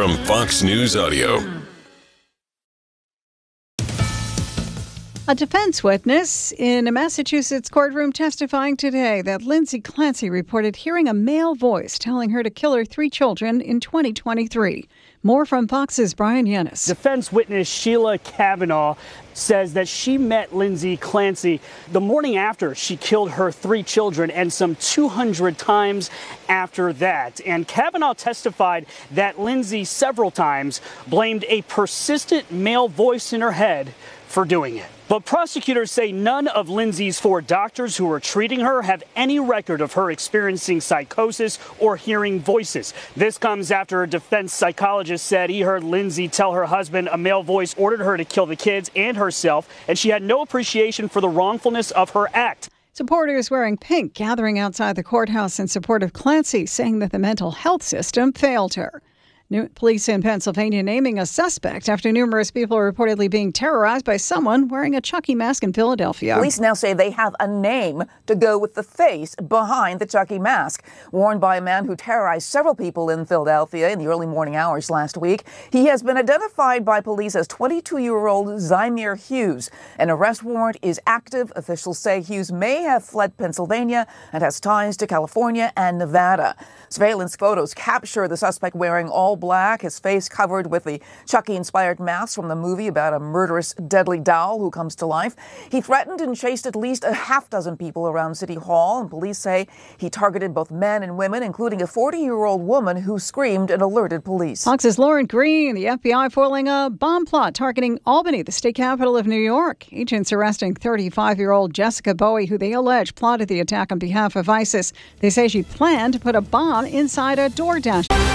from Fox News Audio. A defense witness in a Massachusetts courtroom testifying today that Lindsay Clancy reported hearing a male voice telling her to kill her 3 children in 2023. More from Fox's Brian Yanis. Defense witness Sheila Kavanaugh says that she met Lindsay Clancy the morning after she killed her 3 children and some 200 times after that. And Kavanaugh testified that Lindsay several times blamed a persistent male voice in her head for doing it. But prosecutors say none of Lindsay's 4 doctors who were treating her have any record of her experiencing psychosis or hearing voices. This comes after a defense psychologist said he heard Lindsay tell her husband a male voice ordered her to kill the kids and herself, and she had no appreciation for the wrongfulness of her act. Supporters wearing pink gathering outside the courthouse in support of Clancy, saying that the mental health system failed her. Police in Pennsylvania naming a suspect after numerous people are reportedly being terrorized by someone wearing a Chucky mask in Philadelphia. Police now say they have a name to go with the face behind the Chucky mask. Worn by a man who terrorized several people in Philadelphia in the early morning hours last week, he has been identified by police as 22-year-old Zymir Hughes. An arrest warrant is active. Officials say Hughes may have fled Pennsylvania and has ties to California and Nevada. Surveillance photos capture the suspect wearing all black, his face covered with the Chucky-inspired mask from the movie about a murderous, deadly doll who comes to life. He threatened and chased at least a half-dozen people around City Hall, and police say he targeted both men and women, including a 40-year-old woman who screamed and alerted police. Fox's Lauren Green, the FBI foiling a bomb plot targeting Albany, the state capital of New York. Agents arresting 35-year-old Jessica Bowie, who they allege plotted the attack on behalf of ISIS. They say she planned to put a bomb inside a DoorDash.